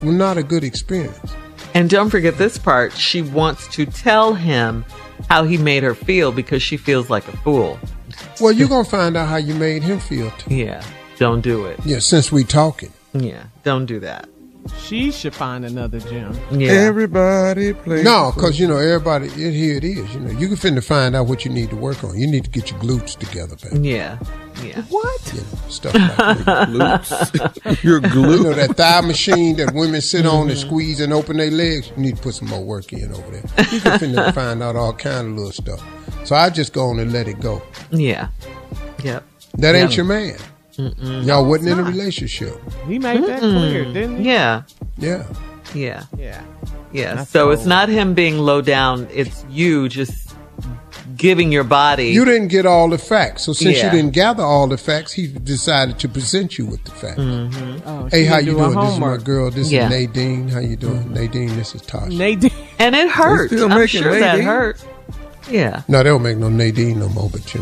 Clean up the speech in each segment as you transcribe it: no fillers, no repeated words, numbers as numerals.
not a good experience. And don't forget this part. She wants to tell him how he made her feel because she feels like a fool. Well, you're going to find out how you made him feel, too. Yeah, don't do it. Yeah, since we talking. Yeah, don't do that. She should find another gym. Yeah. Everybody plays. No, because, everybody, here it is. You can finna find out what you need to work on. You need to get your glutes together, baby. Yeah. What? Stuff like that. Glutes. Your glute. That thigh machine that women sit on and squeeze and open their legs. You need to put some more work in over there. You can finna find out all kind of little stuff. So I just go on and let it go. Yeah. Yep. That ain't your man. Y'all wasn't in a relationship. He made that clear, didn't he? Yeah. Yeah. Yeah. Yeah. Yeah. That's So cold. it's not him being low down. It's you just giving your body. You didn't get all the facts. So since Yeah. you didn't gather all the facts, he decided to present you with the facts. Oh, Hey, she how didn't you do her doing? This is my homework. girl. This Yeah. is Nadine. How you doing? Nadine, this is Tasha. Nadine. And it hurt. still I'm making sure that Nadine? hurt. Yeah. No, they don't make no Nadine no more, but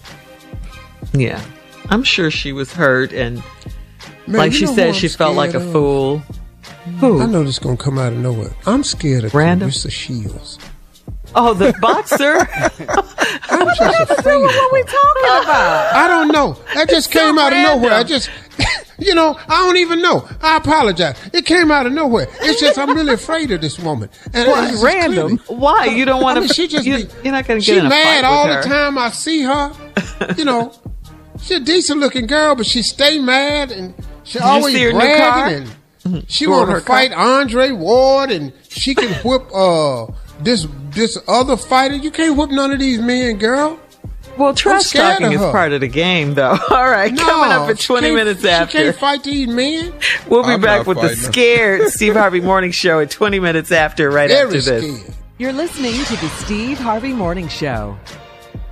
Yeah. I'm sure she was hurt. And Man, like you she know who said, I'm she felt like a scared of? fool. I Who? know this is going to come out of nowhere. I'm scared of Random? Clarissa Shields. Oh, the boxer? I'm just afraid of What we her. talking about? I don't know. That just came out of nowhere. I just, I don't even know. I apologize. It came out of nowhere. It's just I'm really afraid of this woman. And it's just random? clearly- Why? You don't want I mean, to. she just you're not going to she get in a mad fight all with her. the time I see her. She's a decent looking girl, but she stay mad and she always see her new bragging and she Go on want to her fight Andre Ward and she can whip this other fighter. You can't whip none of these men, girl. Well, trash scared talking of is her. part of the game, though. All right, coming up at she 20 can't- minutes She after. can't fight these men. We'll be I'm back not with the fighting her. Scared Steve Harvey Morning Show at 20 minutes after, right Very after this. scared. You're listening to the Steve Harvey Morning Show.